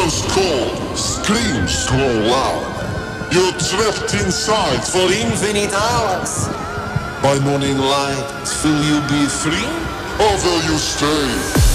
Just call, scream so loud. You're trapped inside for infinite hours. By morning light, will you be free? Or will you stay?